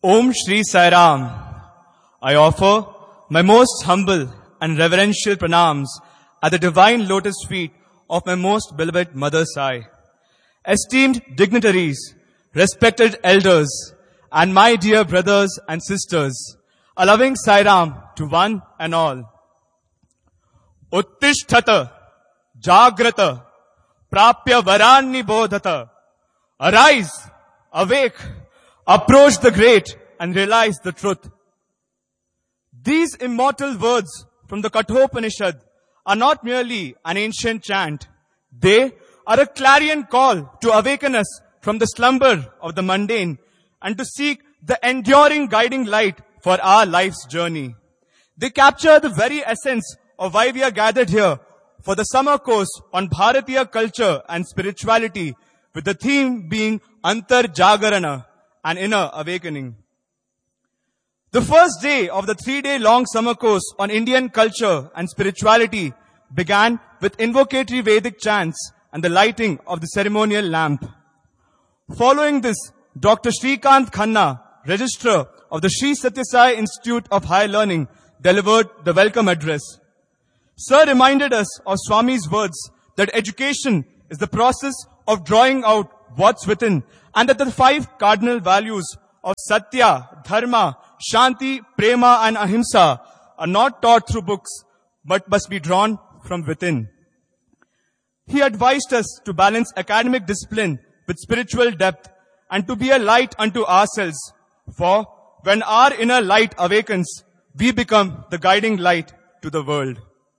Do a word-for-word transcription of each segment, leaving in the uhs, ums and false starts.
Om Shri Sai Ram. I offer my most humble and reverential pranams at the divine lotus feet of my most beloved Mother Sai. Esteemed dignitaries, respected elders, and my dear brothers and sisters, a loving Sai Ram to one and all. Uttishtata, Jagrata, Prapya Varani Bodhata. Arise, awake, approach the great and realize the truth. These immortal words from the Kathopanishad are not merely an ancient chant. They are a clarion call to awaken us from the slumber of the mundane and to seek the enduring guiding light for our life's journey. They capture the very essence of why we are gathered here for the summer course on Bharatiya culture and spirituality, with the theme being Antar Jagarana, an inner awakening. The first day of the three-day long summer course on Indian culture and spirituality began with invocatory Vedic chants and the lighting of the ceremonial lamp. Following this, Doctor Shrikant Khanna, Registrar of the Sri Satya Sai Institute of Higher Learning, delivered the welcome address. Sir reminded us of Swami's words that education is the process of drawing out what's within, and that the five cardinal values of Satya, Dharma, Shanti, Prema and Ahimsa are not taught through books, but must be drawn from within. He advised us to balance academic discipline with spiritual depth and to be a light unto ourselves. For when our inner light awakens, we become the guiding light to the world.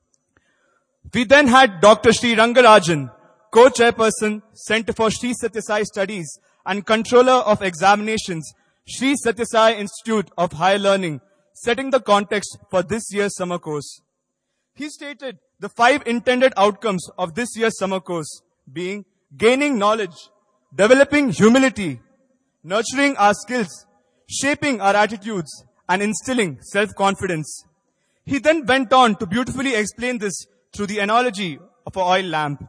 We then had Doctor Sri Rangarajan, Co-Chairperson, Center for Sri Satya Sai Studies and Controller of Examinations, Sri Satya Sai Institute of Higher Learning, setting the context for this year's summer course. He stated the five intended outcomes of this year's summer course being gaining knowledge, developing humility, nurturing our skills, shaping our attitudes, and instilling self-confidence. He then went on to beautifully explain this through the analogy of an oil lamp.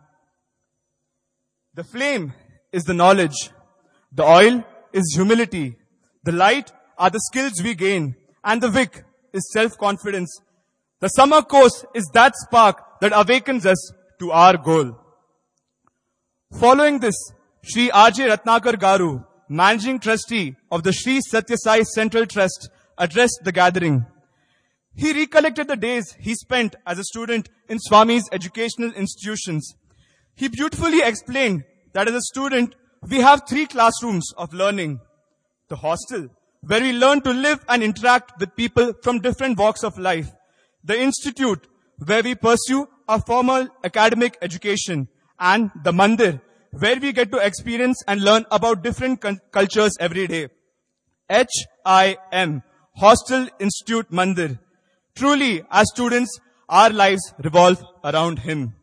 The flame is the knowledge. The oil is humility. The light are the skills we gain. And the wick is self-confidence. The summer course is that spark that awakens us to our goal. Following this, Sri R J Ratnakar Garu, Managing Trustee of the Sri Satya Sai Central Trust, addressed the gathering. He recollected the days he spent as a student in Swami's educational institutions. He beautifully explained that as a student, we have three classrooms of learning. The hostel, where we learn to live and interact with people from different walks of life. The institute, where we pursue our formal academic education. And the mandir, where we get to experience and learn about different cultures every day. H I M, Hostel Institute Mandir. Truly, as students, our lives revolve around him.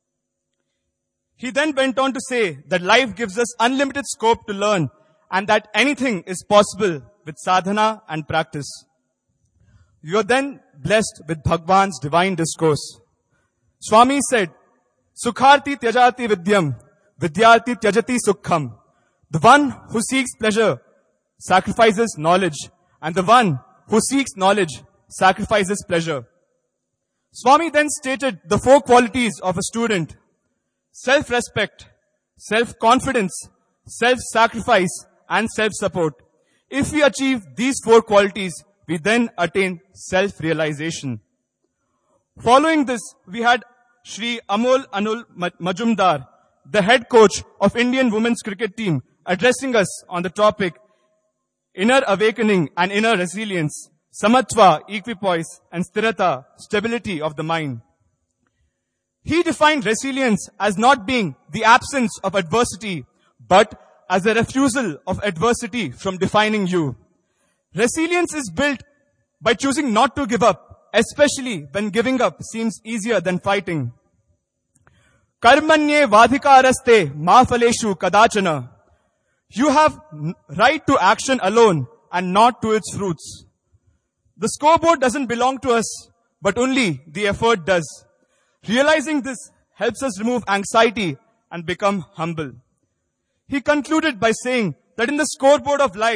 He then went on to say that life gives us unlimited scope to learn and that anything is possible with sadhana and practice. You are then blessed with Bhagwan's divine discourse. Swami said, Sukharti tyajati vidyam, vidyarti tyajati sukham. The one who seeks pleasure sacrifices knowledge, and the one who seeks knowledge sacrifices pleasure. Swami then stated the four qualities of a student: self-respect, self-confidence, self-sacrifice, and self-support. If we achieve these four qualities, we then attain self-realization. Following this, we had Shri Amol Anul Majumdar, the head coach of Indian women's cricket team, addressing us on the topic Inner Awakening and Inner Resilience, Samatva, Equipoise, and Sthirata, Stability of the Mind. He defined resilience as not being the absence of adversity, but as a refusal of adversity from defining you. Resilience is built by choosing not to give up, especially when giving up seems easier than fighting. Karmanye vadhikaraste ma phaleshu kadachana. You have right to action alone and not to its fruits. The scoreboard doesn't belong to us, but only the effort does. Realizing this helps us remove anxiety and become humble. He concluded by saying that in the scoreboard of life,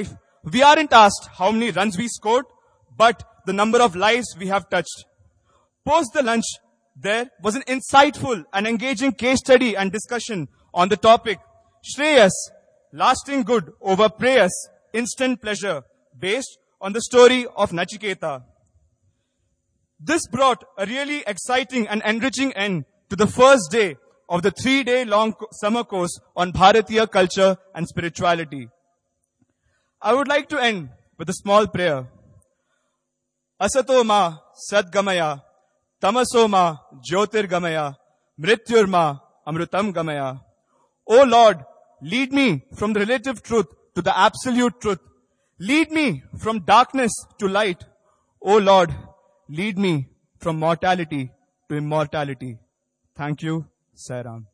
We aren't asked how many runs we scored, but the number of lives we have touched. Post the lunch, there was an insightful and engaging case study and discussion on the topic, Shreyas, lasting good over prayers, instant pleasure, based on the story of Nachiketa. This brought a really exciting and enriching end to the first day of the three-day long summer course on Bharatiya culture and spirituality. I would like to end with a small prayer. Asato ma sadgamaya, tamaso ma jyotirgamaya, mrityur ma amrutam gamaya. O Lord, lead me from the relative truth to the absolute truth. Lead me from darkness to light. O Lord, lead me from mortality to immortality. Thank you, Sai Ram.